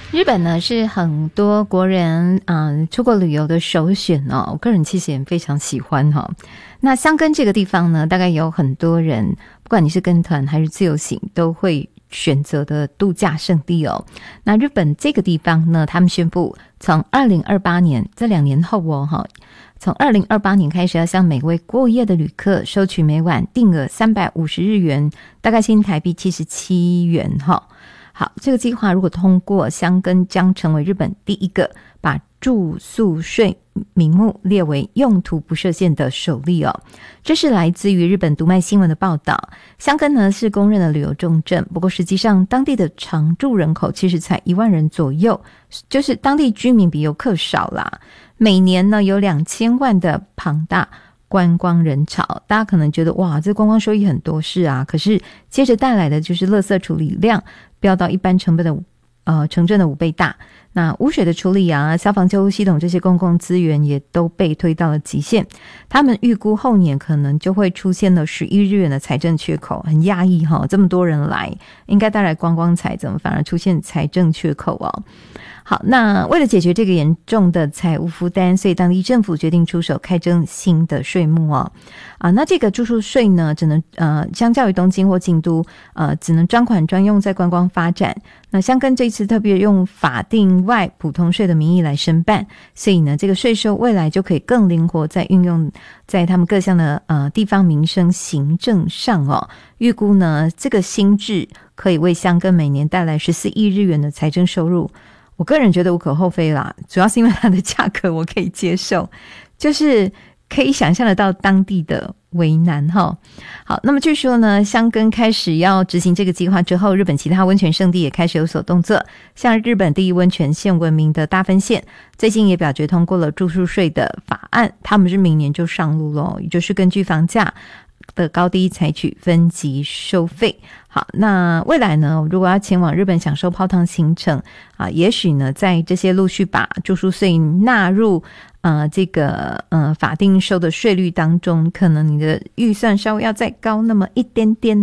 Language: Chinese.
日本呢是很多国人出国旅游的首选哦，我个人其实也非常喜欢哈。那箱根这个地方呢，大概有很多人，不管你是跟团还是自由行，都会选择的度假胜地哦。那日本这个地方呢，他们宣布从2028年这2年后哦哈，从2028年开始要向每位过夜的旅客收取每晚定额350日元，大概新台币77元哈。好，这个计划如果通过，箱根将成为日本第一个把住宿税名目列为用途不设限的首例哦。这是来自于日本读卖新闻的报道。箱根呢是公认的旅游重镇，不过实际上当地的常住人口其实才1万人左右，就是当地居民比游客少啦。每年呢有2000万的庞大观光人潮，大家可能觉得哇，这观光收益很多，是啊，可是接着带来的就是垃圾处理量飙到一般城镇的5倍大。那污水的处理啊，消防救护系统这些公共资源也都被推到了极限。他们预估后年可能就会出现了11日元的财政缺口，很压抑哈，这么多人来，应该带来观光财，怎么反而出现财政缺口哦？好，那为了解决这个严重的财务负担，所以当地政府决定出手开征新的税目哦。那这个住宿税呢，只能相较于东京或京都，只能专款专用在观光发展。那箱根这一次特别用法定外普通税的名义来申办，所以呢，这个税收未来就可以更灵活在运用在他们各项的地方民生行政上哦。预估呢，这个新制可以为箱根每年带来14亿日元的财政收入。我个人觉得无可厚非啦，主要是因为它的价格我可以接受，就是可以想象得到当地的为难齁。好，那么据说呢，箱根开始要执行这个计划之后，日本其他温泉胜地也开始有所动作，像日本第一温泉县闻名的大分县，最近也表决通过了住宿税的法案，他们是明年就上路咯，也就是根据房价的高低采取分级收费。好，那未来呢，如果要前往日本享受泡汤行程也许呢在这些陆续把住宿税纳入这个法定收的税率当中，可能你的预算稍微要再高那么一点点